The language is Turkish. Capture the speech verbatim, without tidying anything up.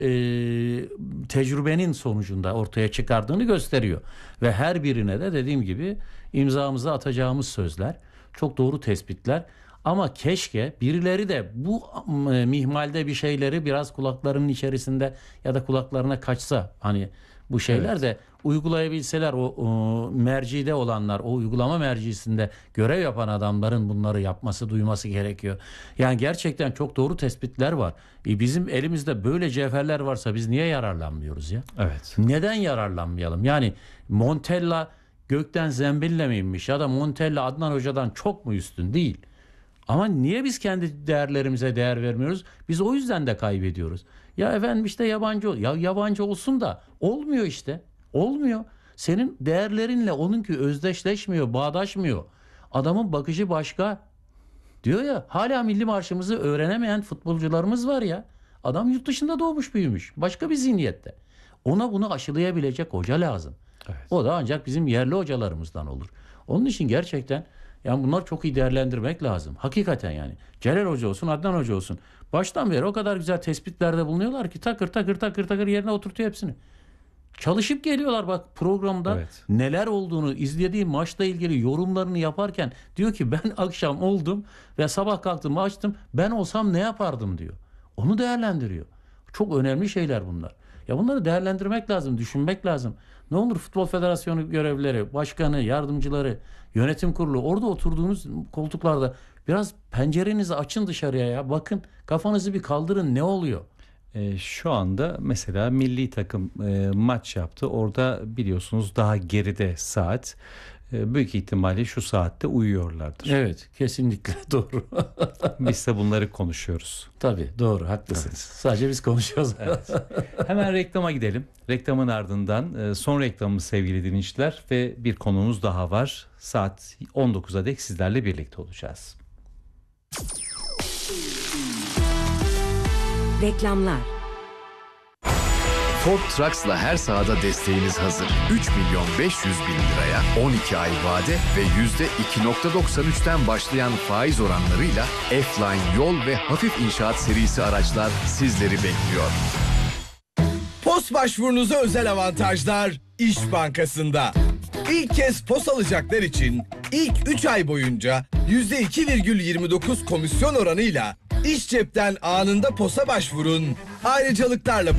e, tecrübenin sonucunda ortaya çıkardığını gösteriyor. Ve her birine de dediğim gibi imzamızı atacağımız sözler, çok doğru tespitler. Ama keşke birileri de bu e, mihmalde bir şeyleri biraz kulaklarının içerisinde ya da kulaklarına kaçsa, hani bu şeyler evet. de uygulayabilseler, o, o mercide olanlar, o uygulama mercisinde görev yapan adamların bunları yapması, duyması gerekiyor. Yani gerçekten çok doğru tespitler var. E bizim elimizde böyle cevherler varsa biz niye yararlanmıyoruz ya? Evet. Neden yararlanmayalım? Yani Montella gökten zembille mi inmiş ya da Montella Adnan Hoca'dan çok mu üstün? Değil. Ama niye biz kendi değerlerimize değer vermiyoruz? Biz o yüzden de kaybediyoruz. Ya efendim işte yabancı ol. Ya yabancı olsun da olmuyor işte. Olmuyor. Senin değerlerinle onunki özdeşleşmiyor, bağdaşmıyor. Adamın bakışı başka. Diyor ya, hala milli marşımızı öğrenemeyen futbolcularımız var ya. Adam yurt dışında doğmuş büyümüş. Başka bir zihniyette. Ona bunu aşılayabilecek hoca lazım. Evet. O da ancak bizim yerli hocalarımızdan olur. Onun için gerçekten yani bunlar çok iyi değerlendirmek lazım. Hakikaten yani. Celal Hoca olsun, Adnan Hoca olsun. Baştan beri o kadar güzel tespitlerde bulunuyorlar ki takır takır takır takır yerine oturtuyor hepsini. Çalışıp geliyorlar bak programda evet. neler olduğunu, izlediği maçla ilgili yorumlarını yaparken diyor ki ben akşam oldum ve sabah kalktım açtım, ben olsam ne yapardım diyor. Onu değerlendiriyor. Çok önemli şeyler bunlar. Ya bunları değerlendirmek lazım, düşünmek lazım. Ne olur Futbol Federasyonu görevlileri, başkanı, yardımcıları, yönetim kurulu, orada oturduğunuz koltuklarda biraz pencerenizi açın dışarıya ya. Bakın, kafanızı bir kaldırın, ne oluyor? E, şu anda mesela milli takım e, maç yaptı. Orada biliyorsunuz daha geride saat. E, büyük ihtimalle şu saatte uyuyorlardır. Evet, kesinlikle doğru. Biz de bunları konuşuyoruz. Tabii doğru, haklısınız. Evet. Sadece biz konuşuyoruz. Evet. Hemen reklama gidelim. Reklamın ardından e, son reklamımız sevgili dinleyiciler ve bir konumuz daha var. Saat on dokuza dek sizlerle birlikte olacağız. Reklamlar. Ford Trucks'la her sahada desteğiniz hazır. üç milyon beş yüz bin liraya on iki ay vade ve yüzde iki virgül doksan üçten başlayan faiz oranlarıyla F-Line yol ve hafif inşaat serisi araçlar sizleri bekliyor. Pos başvurunuza özel avantajlar İş Bankası'nda. İlk kez pos alacaklar için ilk üç ay boyunca yüzde iki virgül yirmi dokuz komisyon oranıyla İş Cep'ten anında posa başvurun. Ayrıcalıklarla